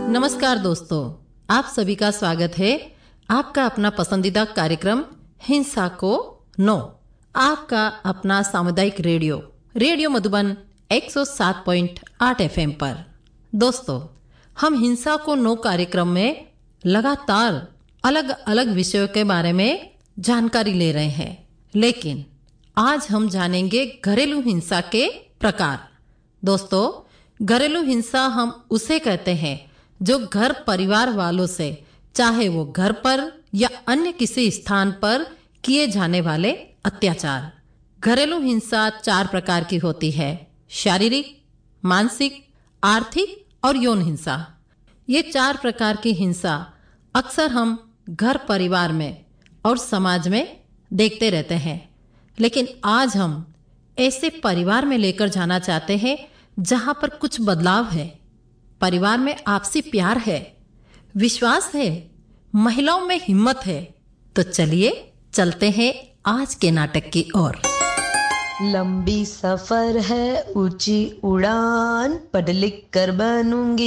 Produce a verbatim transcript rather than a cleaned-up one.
नमस्कार दोस्तों, आप सभी का स्वागत है आपका अपना पसंदीदा कार्यक्रम हिंसा को नो, आपका अपना सामुदायिक रेडियो रेडियो मधुबन एक सौ सात पॉइंट आठ एफएम पर। दोस्तों, हम हिंसा को नो कार्यक्रम में लगातार अलग अलग विषयों के बारे में जानकारी ले रहे हैं, लेकिन आज हम जानेंगे घरेलू हिंसा के प्रकार। दोस्तों, घरेलू हिंसा हम उसे कहते हैं जो घर परिवार वालों से, चाहे वो घर पर या अन्य किसी स्थान पर किए जाने वाले अत्याचार। घरेलू हिंसा चार प्रकार की होती है: शारीरिक, मानसिक, आर्थिक और यौन हिंसा। ये चार प्रकार की हिंसा अक्सर हम घर परिवार में और समाज में देखते रहते हैं, लेकिन आज हम ऐसे परिवार में लेकर जाना चाहते हैं जहां पर कुछ बदलाव है। परिवार में आपसी प्यार है, विश्वास है, महिलाओं में हिम्मत है। तो चलिए चलते हैं आज के नाटक की ओर। लंबी सफर है, ऊंची उड़ान, पढ़ लिख कर बनूंगी